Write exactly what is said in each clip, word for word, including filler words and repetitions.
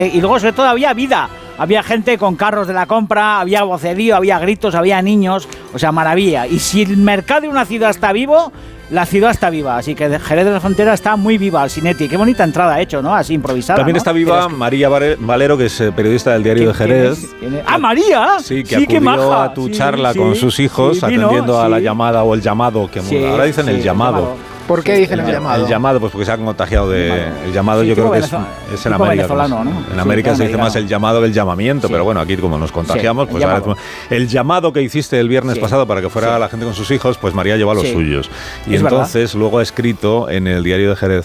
Y luego, sobre todo, había vida. Había gente con carros de la compra, había vocerío, había gritos, había niños. O sea, maravilla. Y si el mercado de una ciudad está vivo, la ciudad está viva. Así que Jerez de la Frontera está muy viva, Alcinetti. Qué bonita entrada ha hecho, ¿no? Así improvisada. También ¿no? está viva María Valero, que es periodista del Diario de Jerez. ¿Quién es? ¡Ah, María! Sí, que sí, acudió maja. a tu sí, charla sí, con sus hijos, sí, atendiendo vino, a la sí. llamada o el llamado, que Sí, ahora dicen sí, el llamado. El llamado. ¿Por qué dicen el, el llamado? El llamado, pues porque se han contagiado de... El llamado sí, yo creo que es, es en América. Venezolano, ¿no? En América sí, se dice más el llamado que el llamamiento, sí. Pero bueno, aquí como nos contagiamos, sí, pues ahora decimos, el llamado que hiciste el viernes sí. pasado para que fuera sí. la gente con sus hijos, pues María lleva los sí. suyos. Y es entonces verdad. Luego ha escrito en el Diario de Jerez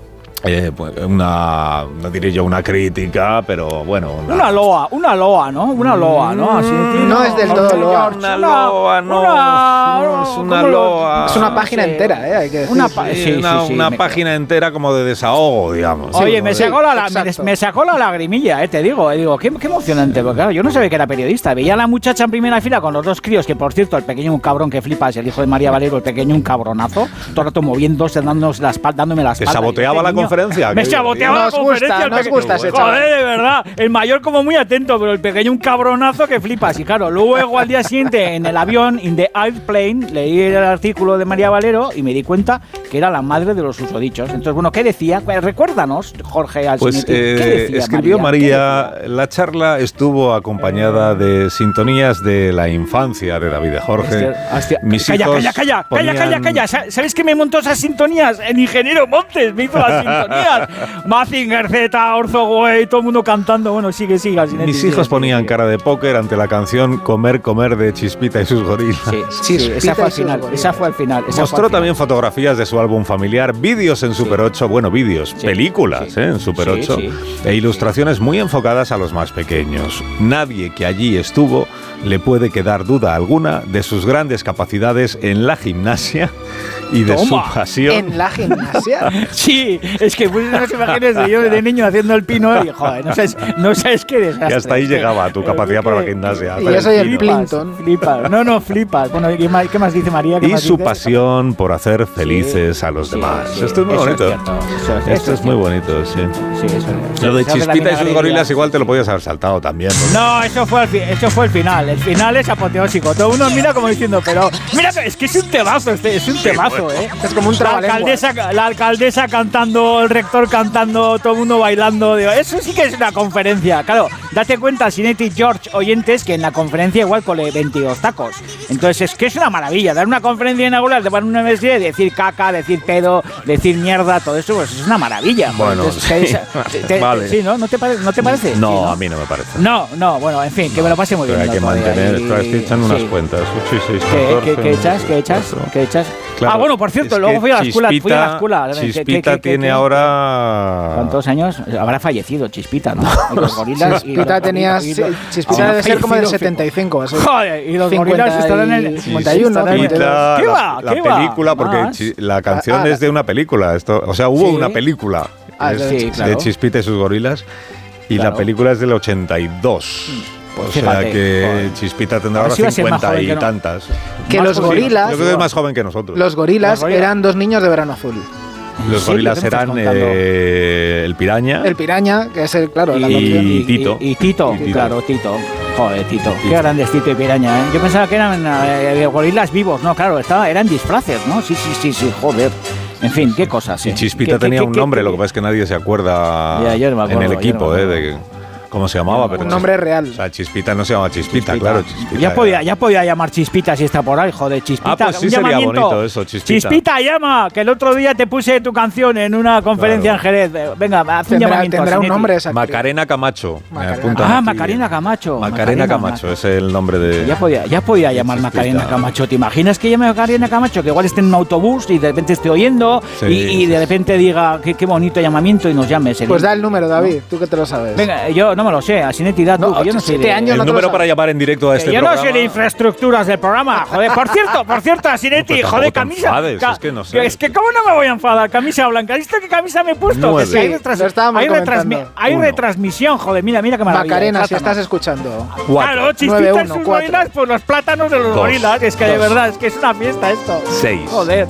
Eh, pues una, no diré yo una crítica, pero bueno. Una, una loa, una loa, ¿no? Una loa, ¿no? Así, no, no es del todo loa. Una loa, no. Una, no es una loa. Es una página sí. entera, ¿eh? Hay que decir. Una, pa- sí, sí, una, sí, sí, una página quedo. entera como de desahogo, digamos. Oye, sí, me, sí, sacó la, me, me sacó la lagrimilla, eh, te digo. Eh, digo, qué, qué emocionante, porque claro, yo no sabía que era periodista. Veía a la muchacha en primera fila con los dos críos, que por cierto, el pequeño un cabrón que flipas, el hijo de María Valero, el pequeño un cabronazo, todo el rato moviéndose, dándonos la espalda, dándome la espalda. ¿Te saboteaba la niño, conferencia? Me saboteaba la conferencia. Nos gusta ese chaval. Joder, de verdad. El mayor como muy atento, pero el pequeño un cabronazo que flipas. Y claro, luego al día siguiente en el avión, in the airplane, leí el artículo de María Valero y me di cuenta que era la madre de los susodichos. Entonces, bueno, ¿qué decía? Recuérdanos, Jorge Alcinetti. Pues eh, ¿qué decía escribió María? María, decía? La charla estuvo acompañada de sintonías de la infancia de David de Jorge. Hostia, hostia. Mis calla, hijos calla, calla, ponían... calla, calla, calla. ¿Sabes qué me montó esas sintonías? El ingeniero Montes me hizo las sintonías. Mazinger Z, Orzo Güey, todo el mundo cantando. Bueno, sigue, sigue. Alcinetti, Mis sigue, hijos sigue, ponían sigue. cara de póker ante la canción Comer, Comer de Chispita y sus gorilas. Sí, sí, sí, esa fue al final. Esa fue al final. Esa Mostró fue al también final. fotografías de su álbum familiar, vídeos en Super Sí. ocho, bueno, vídeos, Sí. películas Sí. ¿eh? en Super Sí, ocho, sí. e ilustraciones muy enfocadas a los más pequeños. Nadie que allí estuvo le puede quedar duda alguna de sus grandes capacidades en la gimnasia y de Toma. su pasión. ¿En la gimnasia? Sí, es que puse unas imágenes de yo de niño haciendo el pino y joder, no sabes, no sabes qué desastre. Y hasta ahí llegaba tu capacidad para la gimnasia. Y yo soy el Flipas, Plinton. Flipas. No, no, flipas. Bueno, ¿qué más, qué más dice María? ¿Qué Y más su dices? pasión por hacer felices Sí, a los sí, demás. sí, Esto es muy eso bonito. Es cierto, eso, Esto eso es muy cierto. bonito, sí. Sí, eso es. Lo de Eso hace la Chispita y sus vinagrería. gorilas igual te lo podías haber saltado también. ¿No? No, eso fue, el fi- eso fue el final. El final es apoteósico. Todo uno mira como diciendo, pero mira, que es que es un temazo, este, es un temazo, ¿eh? Es como un La trabalenguas. alcaldesa, la alcaldesa cantando, el rector cantando, todo el mundo bailando. Digo, eso sí que es una conferencia. Claro, date cuenta, Alcinetti, George, oyentes, que en la conferencia igual cole veintidós tacos. Entonces es que es una maravilla. Dar una conferencia inaugural de una universidad, decir caca, decir pedo, decir mierda, todo eso, pues es una maravilla. Bueno, Entonces, sí. te- te- Vale. Sí, ¿no? ¿No te, pare- ¿no te parece? No, Sí, ¿no? a mí no me parece. No, no, bueno, en fin, que me lo pase muy Pero bien. hay que el otro día mantener, y- estoy echando unas sí. cuentas. ocho y seis, ¿Qué, catorce, qué, qué echas? ¿Qué echas? cuatro. ¿Qué echas? Claro, Ah, bueno, por cierto, es luego que fui a la escuela. Fui a la escuela. ¿Qué- Chispita qué- qué- tiene qué- ahora... ¿Cuántos años? Habrá fallecido Chispita, ¿no? Y los gorilas. y- Chispita tenía. y- y- Chispita Ah, debe ser como del fallecido, setenta y cinco. Así. Joder, y los gorilas estarán en el. cincuenta y uno, estarán en el- Chispita, ¿Qué la- va? La ¿Qué va? película, porque Más. chi- la canción Ah, es de una película. Esto, o sea, hubo Sí. una película Ah, es sí, de claro. Chispita y sus gorilas. Y Claro. la película es del ochenta y dos. O sea Fíjate, que joder. Chispita tendrá A ver ahora si va a ser más cincuenta joven y que no. tantas. Que Más los joven. gorilas. Yo creo que es más joven que nosotros. Los gorilas Los gorilas. eran dos niños de verano azul. Los ¿En serio? gorilas ¿Qué me estás eran contando? eh, el piraña. El piraña, que es el, claro, la Y- canción. y, Tito. Y, y Tito, Y Tito. claro, Tito. Joder, Tito. Tito. Qué grandes Tito y Piraña, ¿eh? Yo pensaba que eran eh, gorilas vivos. No, claro, estaba, eran disfraces, ¿no? Sí, sí, sí, sí, joder. En fin, qué cosas, ¿eh? Y Chispita ¿Qué- tenía qué- un qué- nombre, qué- lo que pasa es que nadie se acuerda Ya, yo no me acuerdo, en el yo no equipo, me ¿eh? acuerdo. De que- cómo se llamaba, pero Un nombre real. O sea, Chispita no se llama Chispita, Chispita. claro, Chispita. Ya era- podía, ya podía llamar Chispita si está por ahí, joder, Chispita. Ah, pues sí un sería llamamiento. bonito eso, Chispita. Chispita, llama, que el otro día te puse tu canción en una conferencia Claro. en Jerez. Venga, haz un Tendrá, llamamiento. tendrá un Alcinetti. nombre esa actriz. Macarena Camacho. me Macarena. apuntan Ah, aquí. Macarena Camacho. Macarena Camacho es el nombre de... Ya podía, ya podía de llamar Chispita. Macarena Camacho. ¿Te imaginas que llame Macarena Camacho? Que igual esté en un autobús y de repente esté oyendo Sí, y, y sí, de sí. repente diga qué, qué bonito llamamiento y nos llame. sería- Pues da el número, David, tú que te lo sabes. Venga, yo no me lo sé, Alcinetti, da tú, No, que yo no soy este de... año El no te lo número sabes. para llamar en directo a Que este yo programa... no sé de infraestructuras del programa, joder. Por cierto, por cierto, Alcinetti, Pues joder, tampoco te camisa. enfades, ca- es que no sé. Es que cómo no me voy a enfadar, camisa blanca. ¿Has visto qué camisa me he puesto? Nueve. Que si hay, Sí, retras- lo estábamos hay, comentando. retransmi- hay Uno. retransmisión, joder, mira, mira qué maravilla. Macarena, si Plátanos. estás escuchando. Cuatro. Claro, Chispita Nueve, y uno, sus cuatro. gorilas, pues los plátanos de los Dos. gorilas. Es que de Dos. verdad, es que es una fiesta esto. Seis. Joder.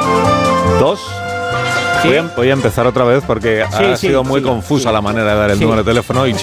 Dos. Sí. Voy, a, voy a empezar otra vez porque Sí, ha sí, sido muy sí, confusa sí. la manera de dar el Sí. número de teléfono y